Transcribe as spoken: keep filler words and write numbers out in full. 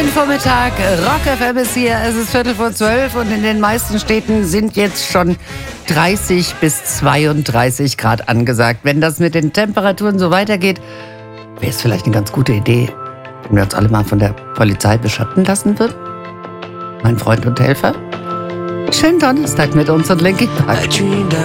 Schönen Vormittag, Rock F M ist hier, es ist Viertel vor zwölf und in den meisten Städten sind jetzt schon dreißig bis zweiunddreißig Grad angesagt. Wenn das mit den Temperaturen so weitergeht, wäre es vielleicht eine ganz gute Idee, wenn wir uns alle mal von der Polizei beschatten lassen würden. Mein Freund und Helfer, schönen Donnerstag mit uns und Linkin Park.